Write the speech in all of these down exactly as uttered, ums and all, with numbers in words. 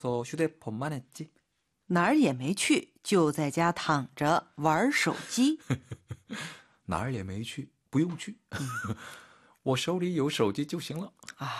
휴대폰만 했지. 哪儿也没去，就在家躺着玩手机。 哪儿也没去，不用去，我手里有手机就行了。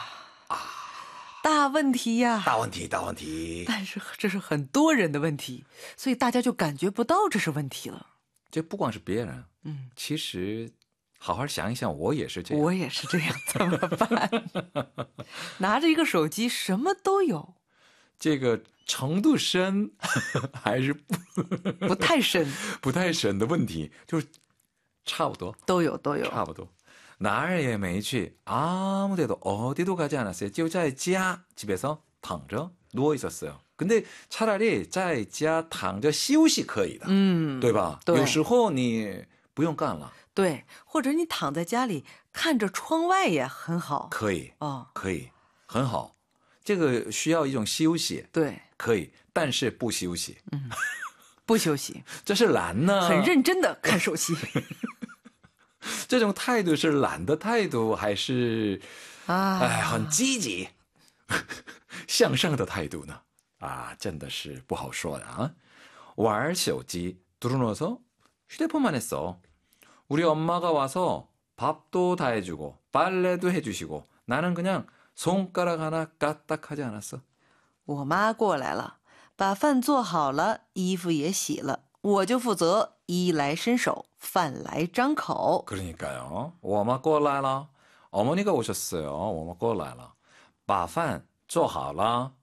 大问题呀！ 大问题，大问题。 但是这是很多人的问题，所以大家就感觉不到这是问题了。 这不光是别人，嗯，其实好好想一想，我也是这样。 我也是这样，怎么办？拿着一个手机，什么都有。 这个程度深还是不不太深， 不太深的问题，就是差不多， 都有都有， 差不多。哪儿也没去，아무 데도 어디도 가지 않았어요. 就在家 집에서 躺着 누워 있었어요. 근데 차라리 在家躺着休息可以的，嗯，对吧？ 对， 有时候你不用干了， 对，或者你躺在家里看着窗外也很好， 可以， 哦， 可以，很好。这个需要一种休息， 对， 可以，但是不休息， 嗯，不休息， 这是懒呢， 很认真的看手机。 这种态度是懒的态度，还是啊， 哎，很积极向上的态度呢？啊，真的是不好说的啊。玩手机누르면서 휴대폰만 했어. 우리 엄마가 와서 밥도 다 해주고 빨래도 해주시고 나는 그냥 손가락 하나 까딱하지 않았어. 我妈过来了，把饭做好了，衣服也洗了，我就负责衣来伸手，饭来张口。 그러니까요. 엄마 过来了. 어머니가 오셨어요. 엄마 过来了. 把饭做好了.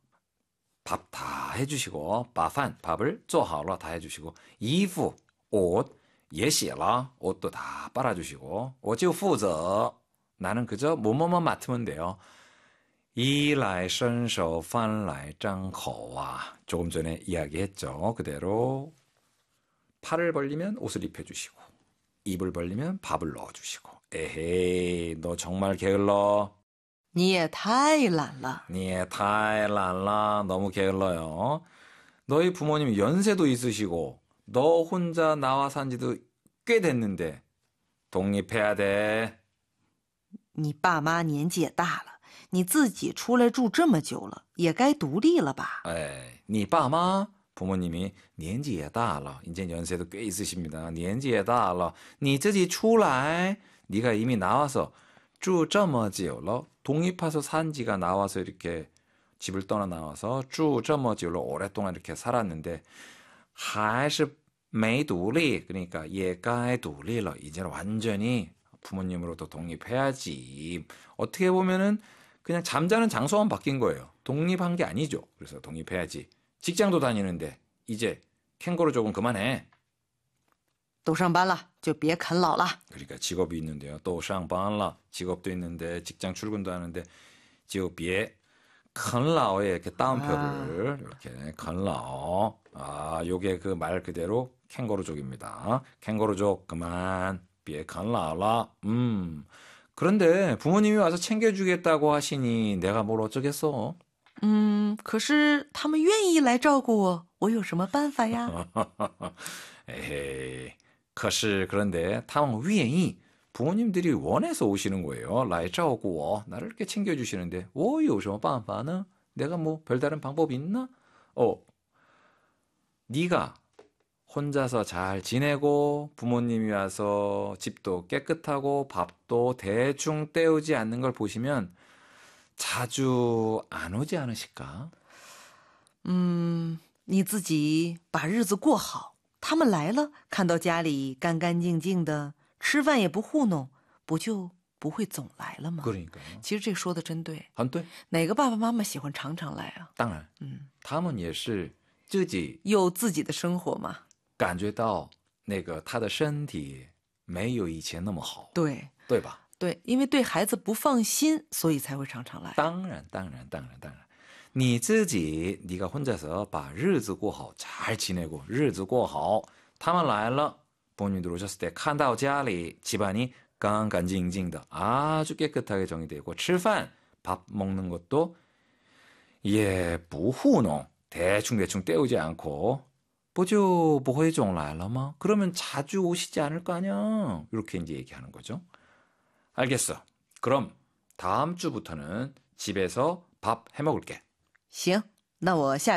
밥 다 해주시고 把饭 밥을 做好了 다 해주시고 衣服 옷 也洗了 옷도 다 빨아주시고 我就负责 나는 그저 뭐뭐만 맡으면 돼요. 衣来伸手饭来张口啊. 조금 전에 이야기했죠. 그대로 팔을 벌리면 옷을 입혀주시고 입을 벌리면 밥을 넣어주시고. 에헤이, 너 정말 게을러. 你也太懒了. 你也太懒了. 너무 게을러요. 너희 부모님 연세도 있으시고 너 혼자 나와 산 지도 꽤 됐는데 독립해야 돼. 你爸妈年纪也大了，你自己出来住这么久了，也该独立了吧？ 에이, 你爸妈 부모님이 年纪也大了, 이제 연세도 꽤 있으십니다. 年纪也大了,你自己出来, 네가 이미 나와서 住这么久了, 독립해서 산 지가 나와서 이렇게 집을 떠나 나와서 住这么久了, 오랫동안 이렇게 살았는데 还是没独立, 그러니까 也该独立了, 이제는 완전히 부모님으로도 독립해야지. 어떻게 보면은 그냥 잠자는 장소만 바뀐 거예요. 독립한 게 아니죠. 그래서 독립해야지. 직장도 다니는데 이제 캥거루 조금 그만해. 都上班了，就别啃老了. 그러니까 직업이 있는데요. 또上班了. 직업도 있는데 직장 출근도 하는데 就别啃老에 이렇게 따옴표를 아. 이렇게 啃老. 아, 요게 그 말 그대로 캥거루족입니다. 캥거루족 그만. 别啃老了. 음. 그런데 부모님이 와서 챙겨주겠다고 하시니 내가 뭘 어쩌겠어? 嗯，可是他们愿意来照顾我，我有什么办法呀？ 에헤이, 可是 그런데 他们愿意 부모님들이 원해서 오시는 거예요. 来照顾我, 나를 이렇게 챙겨주시는데 我有什么办法呢? 내가 뭐 별다른 방법이 있나? 어, 네가 혼자서 잘 지내고 부모님이 와서 집도 깨끗하고 밥도 대충 때우지 않는 걸 보시면 자주 안 오지 않으실까? 嗯，你自己把日子过好，他们来了，看到家里干干净净的，吃饭也不糊弄，不就不会总来了吗？ 그러니까요. 其实这说的真对， 很对。 哪个爸爸妈妈喜欢常常来啊？ 当然，嗯，他们也是自己有自己的生活嘛， 感觉到那个他的身体没有以前那么好， 对， 对吧？ 对，因为对孩子不放心，所以才会常常来。 当然，当然，当然，当然，你自己네가 혼자서把日子过好，잘 지내고日子过好，他们来了，부모님들 오셨을 때看到家里집안이 깐깐징징的 아주 깨끗하게 정리되고 吃饭 밥 먹는 것도 예不糊弄 대충대충 때우지 않고 不就不会总来了吗? 그러면 자주 오시지 않을 거 아니야. 이렇게 이제 얘기하는 거죠. 알겠어. 그럼 다음 주부터는 집에서 밥 해 먹을게. 行那我下